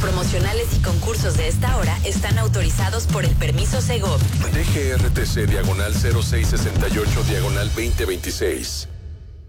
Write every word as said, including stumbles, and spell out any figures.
promocionales y concursos de esta hora están autorizados por el permiso Segov. D G R T C diagonal cero seis sesenta y ocho diagonal veinte veintiséis.